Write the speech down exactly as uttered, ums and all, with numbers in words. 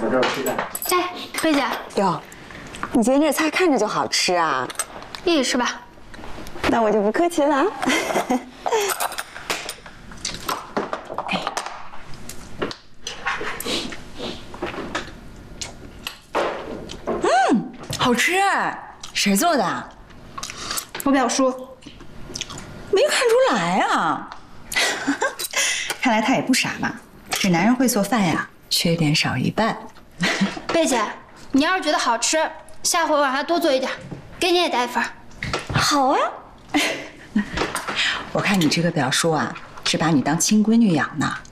我这有鸡蛋。 哎，贝姐， 哟，你今天这菜看着就好吃啊， 一起吃吧。 那我就不客气了。 嗯，好吃，谁做的？ 我表叔。 没看出来啊。看来他也不傻嘛，这男人会做饭呀，缺点少一半。 贝姐，你要是觉得好吃，下回我让他多做一点，给你也带一份。 好啊。 我看你这个表叔啊，是把你当亲闺女养呢。